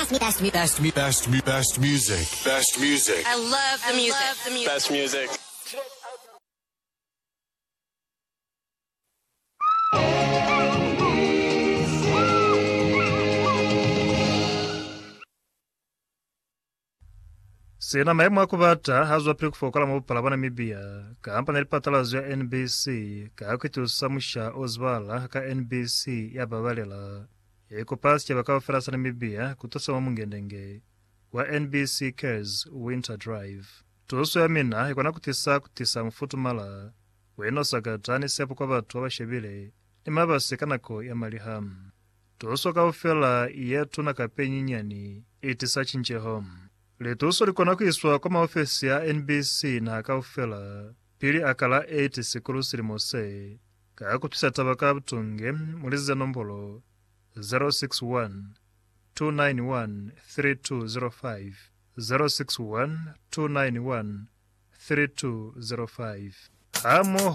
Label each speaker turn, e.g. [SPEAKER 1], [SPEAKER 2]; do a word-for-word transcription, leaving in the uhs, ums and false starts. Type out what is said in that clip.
[SPEAKER 1] best me best me
[SPEAKER 2] Best me best me best music. Best music.
[SPEAKER 1] I love the music.
[SPEAKER 3] Love the music.
[SPEAKER 4] Best music.
[SPEAKER 5] Sina maimu akuvata hazwa pili kufokola mupala wa Namibia kampani lipatalazo ya N B C kaakitusamusha ozvala ka N B C yababalela yaikupasi chabakawafirasa Namibia kutosama mungendenge wa N B C Cares Winter Drive tusu ya mina ikwana kutisa kutisa mfutumala weno sakatani sepo kwa batu wabashebile ni mabasikanako ya malihamu tusu kawafela yetu na kapenyi nyani itisa chinche home. Lituso likona kuiswa kwa maofisi ya N B C na akaufela pili akala eight sikulu silimose kaakutisa tabaka butunge mulize nombolo zero six one two nine one three two zero five zero six one two nine one three two zero five. Amo